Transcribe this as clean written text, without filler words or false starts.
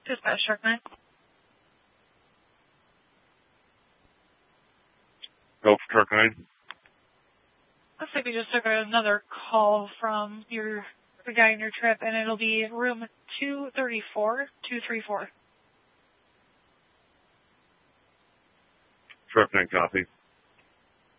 Dispatch Truck 9. Go for Truck 9. Looks like we just took another call from the guy in your trip, and it'll be room 234. Truck 9, copy.